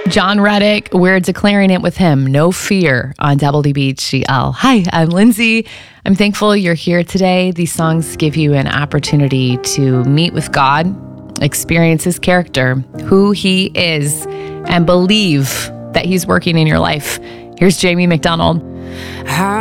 John Reddick, we're declaring it with him. No fear on WBGL. Hi, I'm Lindsay. I'm thankful you're here today. These songs give you an opportunity to meet with God, experience his character, who he is, and believe that he's working in your life. Here's Jamie McDonald.